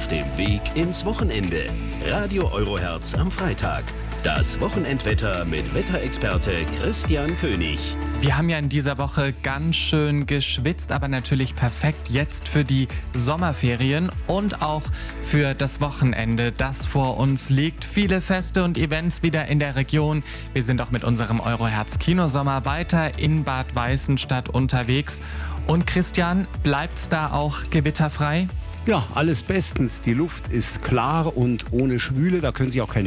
dem Weg ins Wochenende. Radio Eurohertz am Freitag. Das Wochenendwetter mit Wetterexperte Christian König. Wir haben ja in dieser Woche ganz schön geschwitzt, aber natürlich perfekt jetzt für die Sommerferien und auch für das Wochenende, das vor uns liegt. Viele Feste und Events wieder in der Region. Wir sind auch mit unserem Eurohertz Kinosommer weiter in Bad Weißenstadt unterwegs. Und Christian, bleibt's da auch gewitterfrei? Ja, alles bestens. Die Luft ist klar und ohne Schwüle. Da können sich auch keine